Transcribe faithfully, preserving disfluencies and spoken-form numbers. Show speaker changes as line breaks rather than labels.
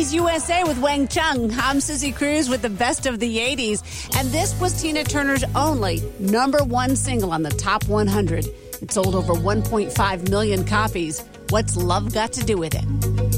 eighties U S A with Wang Chung. I'm Susie Cruz with the best of the eighties. And this was Tina Turner's only number one single on the top one hundred. It sold over one point five million copies. What's love got to do with it?